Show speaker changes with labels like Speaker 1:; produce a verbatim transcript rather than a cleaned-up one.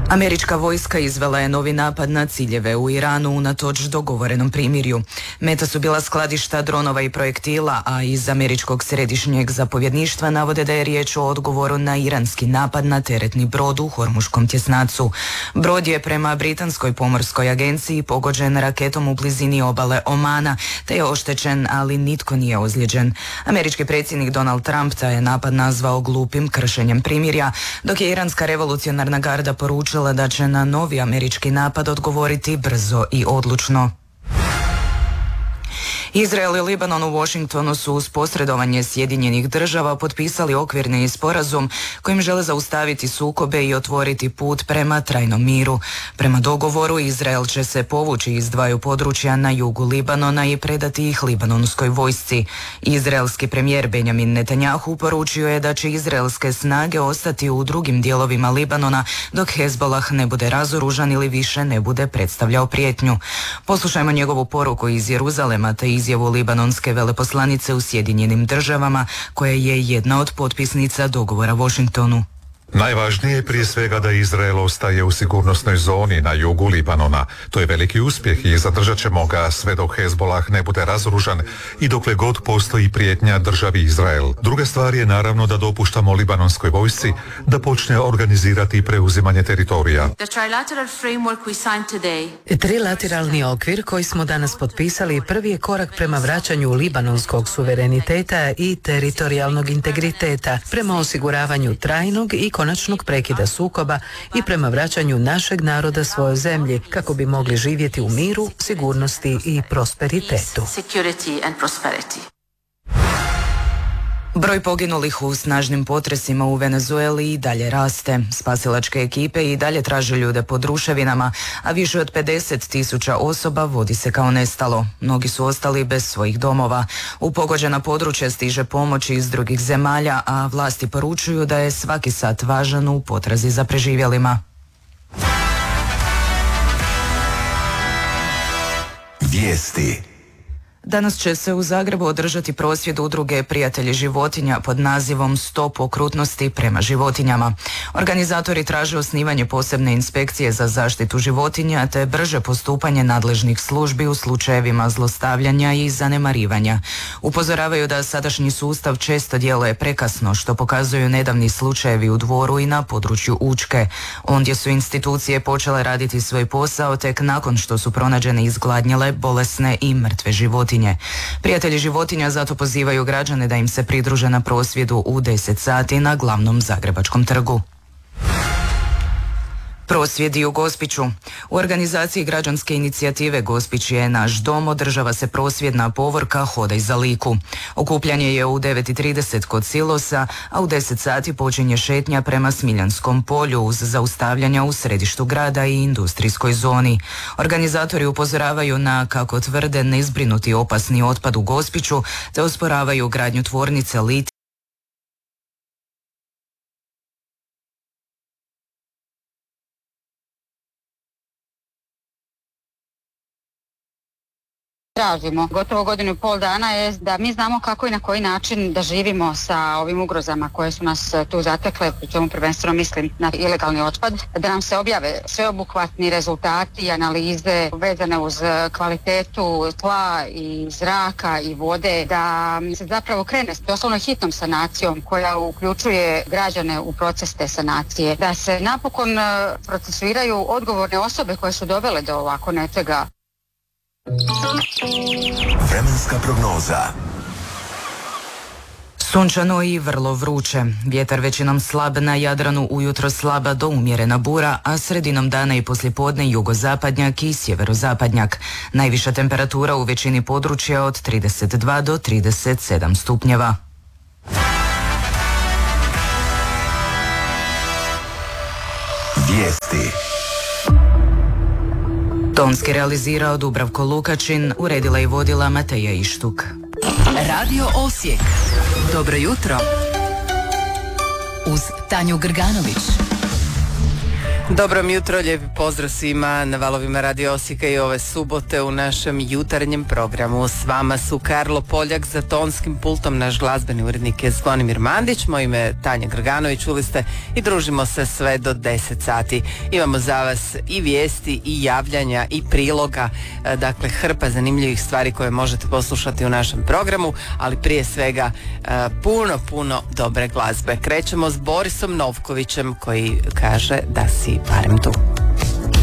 Speaker 1: Američka vojska izvela je novi napad na ciljeve u Iranu unatoč dogovorenom primirju. Meta su bila skladišta dronova i projektila, a iz američkog središnjeg zapovjedništva navode da je riječ o odgovoru na iranski napad na teretni brod u Hormuškom tjesnacu. Brod je prema britanskoj pomorskoj agenciji pogođen raketom u blizini obale Omana, te je oštećen, ali nitko nije ozlijeđen. Američki predsjednik Donald Trump taj je napad nazvao glupim kršenjem primirja, dok je iranska revolucionarna garda poručila da će na novi američki napad odgovoriti brzo i odlučno. Izrael i Libanon u Washingtonu su uz posredovanje Sjedinjenih država potpisali okvirni sporazum kojim žele zaustaviti sukobe i otvoriti put prema trajnom miru. Prema dogovoru Izrael će se povući iz dvaju područja na jugu Libanona i predati ih libanonskoj vojsci. Izraelski premijer Benjamin Netanjahu poručio je da će izraelske snage ostati u drugim dijelovima Libanona dok Hezbolah ne bude razoružan ili više ne bude predstavljao prijetnju. Poslušajmo njegovu poruku iz Jeruzalema te izjavu libanonske veleposlanice u Sjedinjenim državama, koja je jedna od potpisnica dogovora Washingtonu.
Speaker 2: Najvažnije je prije svega da Izrael ostaje u sigurnosnoj zoni na jugu Libanona. To je veliki uspjeh i zadržat ćemo ga sve dok Hezbolah ne bude razoružan i dokle god postoji prijetnja državi Izrael. Druga stvar je naravno da dopuštamo libanonskoj vojsci da počne organizirati preuzimanje teritorija.
Speaker 3: Trilateralni okvir koji smo danas potpisali prvi je korak prema vraćanju libanonskog suvereniteta i teritorijalnog integriteta, prema osiguravanju trajnog i konačnog prekida sukoba i prema vraćanju našeg naroda svojoj zemlji kako bi mogli živjeti u miru, sigurnosti i prosperitetu.
Speaker 1: Broj poginulih u snažnim potresima u Venezueli i dalje raste. Spasilačke ekipe i dalje traže ljude pod ruševinama, a više od pedeset tisuća osoba vodi se kao nestalo. Mnogi su ostali bez svojih domova. U pogođena područja stiže pomoć iz drugih zemalja, a vlasti poručuju da je svaki sat važan u potrazi za preživjelima.
Speaker 4: Vijesti.
Speaker 1: Danas će se u Zagrebu održati prosvjed udruge Prijatelji životinja pod nazivom Stop okrutnosti prema životinjama. Organizatori traže osnivanje posebne inspekcije za zaštitu životinja te brže postupanje nadležnih službi u slučajevima zlostavljanja i zanemarivanja. Upozoravaju da sadašnji sustav često djeluje prekasno, što pokazuju nedavni slučajevi u Dvoru i na području Učke. Ondje su institucije počele raditi svoj posao tek nakon što su pronađene izgladnjele, bolesne i mrtve životinje. Prijatelji životinja zato pozivaju građane da im se pridruže na prosvjedu u deset sati na glavnom Zagrebačkom trgu. Prosvjedi u Gospiću. U organizaciji građanske inicijative Gospić je naš dom održava se prosvjedna povorka Hodaj za Liku. Okupljanje je u devet i trideset kod Silosa, a u deset sati počinje šetnja prema Smiljanskom polju uz zaustavljanja u središtu grada i industrijskoj zoni. Organizatori upozoravaju na, kako tvrde, nezbrinuti opasni otpad u Gospiću te osporavaju gradnju tvornice litija.
Speaker 5: Tražimo gotovo godinu i pol dana je da mi znamo kako i na koji način da živimo sa ovim ugrozama koje su nas tu zatekle, pri čemu prvenstveno mislim na ilegalni otpad, da nam se objave sveobuhvatni rezultati i analize vezane uz kvalitetu tla i zraka i vode, da se zapravo krene s doslovno hitnom sanacijom koja uključuje građane u proces te sanacije, da se napokon procesuiraju odgovorne osobe koje su dovele do ovako nečega.
Speaker 4: Vremenska prognoza.
Speaker 1: Sunčano i vrlo vruće. Vjetar većinom slab, na Jadranu ujutro slaba do umjerena bura, a sredinom dana i poslijepodne jugozapadnjak i sjeverozapadnjak. Najviša temperatura u većini područja od trideset dva do trideset sedam stupnjeva.
Speaker 4: Vijesti.
Speaker 1: Tonski realizirao Dubravko Lukačin, uredila i vodila Mateja Ištuk.
Speaker 6: Radio Osijek. Dobro jutro. Uz Tanju Grganović.
Speaker 7: Dobro mi jutro, lijepi pozdrav svima na valovima Radio Osijeka i ove subote u našem jutarnjem programu. S vama su Karlo Poljak, za tonskim pultom naš glazbeni urednik je Zvonimir Mandić, moje ime je Tanja Grganović, čuli ste, i družimo se sve do deset sati. Imamo za vas i vijesti i javljanja i priloga, dakle hrpa zanimljivih stvari koje možete poslušati u našem programu, ali prije svega puno, puno dobre glazbe. Krećemo s Borisom Novkovićem koji kaže da si barem tu.